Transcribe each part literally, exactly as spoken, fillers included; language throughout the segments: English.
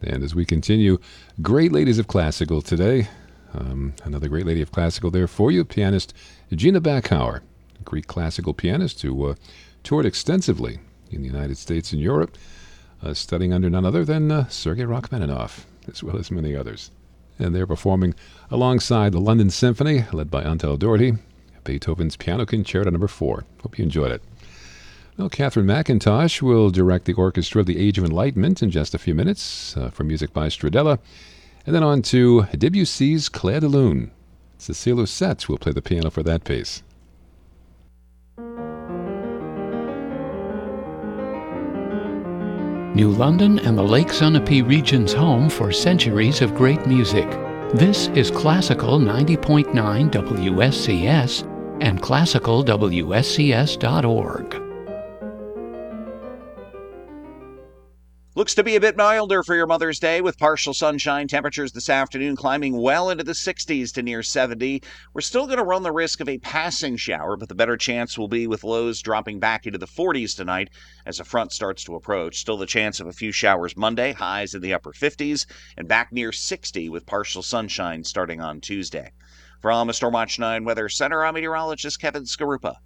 And as we continue, great ladies of classical today. Um, another great lady of classical there for you, pianist Gina Backauer, a Greek classical pianist who uh, toured extensively in the United States and Europe, uh, studying under none other than uh, Sergei Rachmaninoff, as well as many others. And they're performing alongside the London Symphony, led by Antal Doherty, Beethoven's Piano Concerto number four. Hope you enjoyed it. Well, Catherine McIntosh will direct the orchestra of the Age of Enlightenment in just a few minutes uh, for music by Stradella. And then on to Debussy's Clair de Lune. Cécile Lucet will play the piano for that piece. New London and the Lake Sunapee region's home for centuries of great music. This is Classical ninety point nine W S C S and classical W S C S dot org. Looks to be a bit milder for your Mother's Day with partial sunshine. Temperatures this afternoon climbing well into the sixties to near seventy. We're still going to run the risk of a passing shower, but the better chance will be with lows dropping back into the forties tonight as a front starts to approach. Still the chance of a few showers Monday, highs in the upper fifties, and back near sixty with partial sunshine starting on Tuesday. From a Stormwatch nine Weather Center, I'm meteorologist Kevin Skarupa.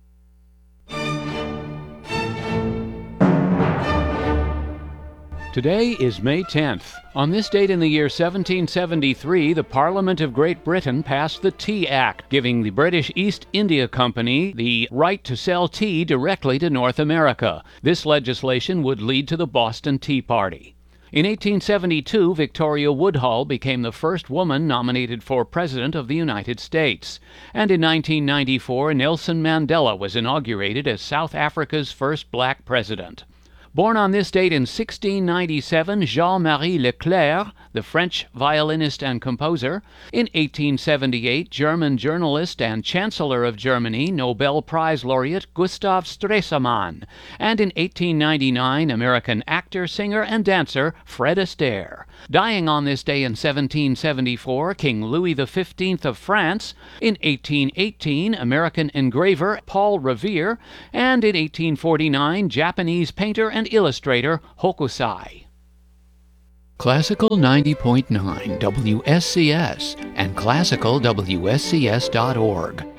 Today is May tenth. On this date in the year seventeen seventy-three, the Parliament of Great Britain passed the Tea Act, giving the British East India Company the right to sell tea directly to North America. This legislation would lead to the Boston Tea Party. In eighteen seventy-two, Victoria Woodhull became the first woman nominated for President of the United States. And in nineteen ninety-four, Nelson Mandela was inaugurated as South Africa's first black president. Born on this date in sixteen ninety-seven, Jean-Marie Leclerc, the French violinist and composer. In eighteen seventy-eight, German journalist and Chancellor of Germany, Nobel Prize laureate Gustav Stresemann. And in eighteen ninety-nine, American actor, singer, and dancer Fred Astaire. Dying on this day in seventeen seventy-four, King Louis the fifteenth of France. In eighteen eighteen, American engraver Paul Revere. And in eighteen forty-nine, Japanese painter and illustrator Hokusai. Classical ninety point nine W S C S and classical W S C S dot org.